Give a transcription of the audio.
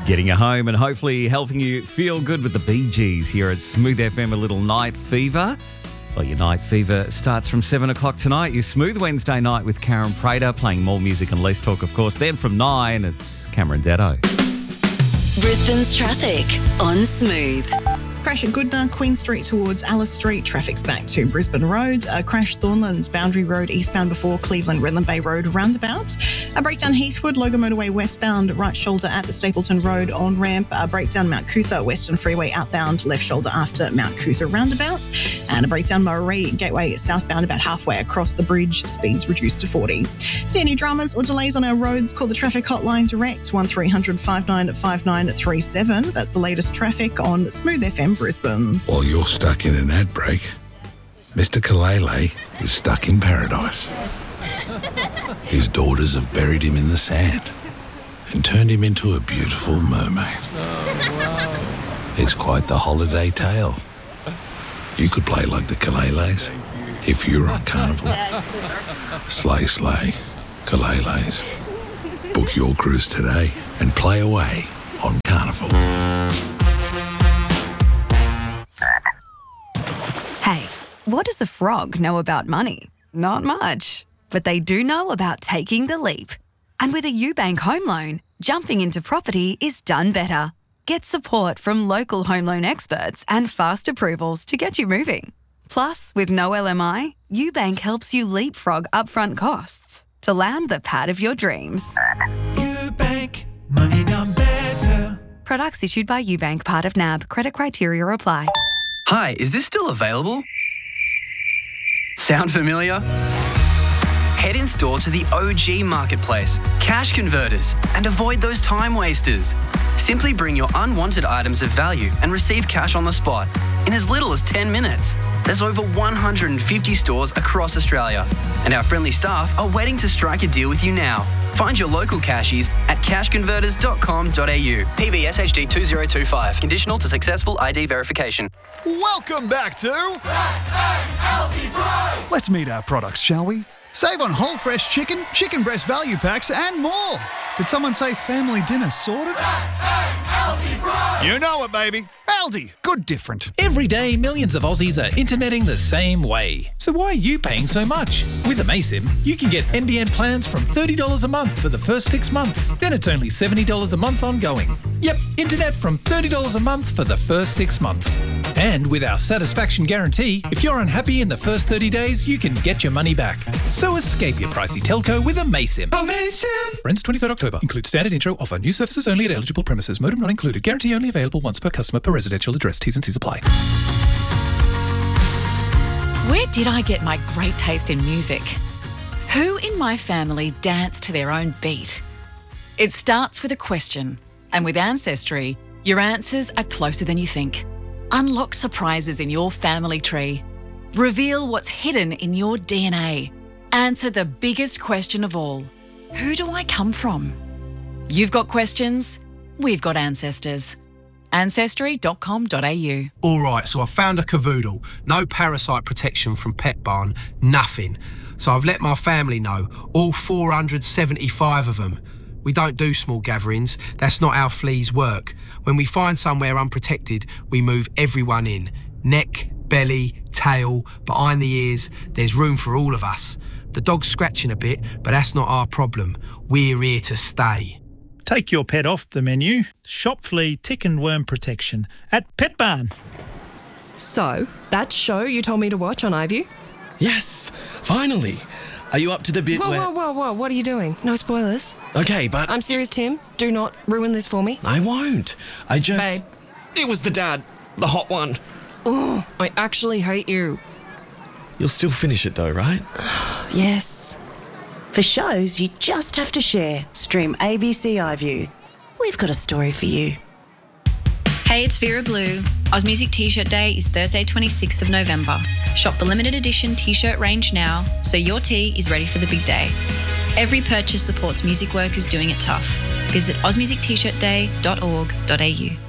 Getting you home and hopefully helping you feel good with the Bee Gees here at Smooth FM, a little night fever. Well, your night fever starts from 7 o'clock tonight. Your Smooth Wednesday night with Karen Prater, playing more music and less talk, of course. Then from 9, it's Cameron Daddo. Brisbane's traffic on Smooth. Crash at Goodna, Queen Street towards Alice Street. Traffic's back to Brisbane Road. A crash Thornlands, Boundary Road eastbound before Cleveland, Redland Bay Road roundabout. A breakdown Heathwood, Logan Motorway westbound, right shoulder at the Stapleton Road on ramp. A breakdown Mount Cootha, Western Freeway outbound, left shoulder after Mount Cootha roundabout. And a breakdown Murray Gateway southbound about halfway across the bridge, speeds reduced to 40. See any dramas or delays on our roads? Call the traffic hotline direct, 1300 595937. That's the latest traffic on Smooth FM Brisbane. While you're stuck in an ad break, Mr. Kalele is stuck in paradise. His daughters have buried him in the sand and turned him into a beautiful mermaid. It's quite the holiday tale. You could play like the Kaleles if you were on Carnival. Slay, slay, Kaleles. Book your cruise today and play away on Carnival. Hey, what does a frog know about money? Not much. But they do know about taking the leap. And with a UBank home loan, jumping into property is done better. Get support from local home loan experts and fast approvals to get you moving. Plus, with no LMI, UBank helps you leapfrog upfront costs to land the pad of your dreams. UBank, money done better. Products issued by UBank, part of NAB. Credit criteria apply. Hi, is this still available? Sound familiar? Head in store to the OG Marketplace, Cash Converters, and avoid those time wasters. Simply bring your unwanted items of value and receive cash on the spot in as little as 10 minutes. There's over 150 stores across Australia, and our friendly staff are waiting to strike a deal with you now. Find your local cashies at cashconverters.com.au. PBS HD 2025. Conditional to successful ID verification. Welcome back to Let's meet our products, shall we? Save on whole fresh chicken, chicken breast value packs, and more. Did someone say family dinner sorted? You know it, baby. Aldi. Good different. Every day, millions of Aussies are interneting the same way. So why are you paying so much? With Amaysim, you can get NBN plans from $30 a month for the first 6 months. Then it's only $70 a month ongoing. Yep, internet from $30 a month for the first 6 months. And with our satisfaction guarantee, if you're unhappy in the first 30 days, you can get your money back. So escape your pricey telco with Amaysim. Amaysim! Ends 23rd October. Include standard intro offer. New services only at eligible premises. Modem not included. Guarantee only available once per customer per residential address. T's and C's apply. Where did I get my great taste in music? Who in my family dance to their own beat? It starts with a question, and with Ancestry, your answers are closer than you think. Unlock surprises in your family tree. Reveal what's hidden in your DNA. Answer the biggest question of all. Who do I come from? You've got questions, we've got ancestors. Ancestry.com.au. All right, so I found a cavoodle. No parasite protection from Pet Barn, nothing. So I've let my family know, all 475 of them. We don't do small gatherings, that's not how fleas work. When we find somewhere unprotected, we move everyone in. Neck, belly, tail, behind the ears, there's room for all of us. The dog's scratching a bit, but that's not our problem. We're here to stay. Take your pet off the menu. Shop flea, tick and worm protection at Pet Barn. So, that show you told me to watch on iView? Yes, finally. Are you up to the bit where... Whoa, what are you doing? No spoilers. Okay, but... I'm serious, Tim. Do not ruin this for me. I won't. I just... Babe. It was the dad. The hot one. Oh, I actually hate you. You'll still finish it though, right? Yes. For shows you just have to share, stream ABC iView. We've got a story for you. Hey, it's Vera Blue. Oz Music T-shirt Day is Thursday 26th of November. Shop the limited edition T-shirt range now so your tee is ready for the big day. Every purchase supports music workers doing it tough. Visit ozmusictshirtday.org.au.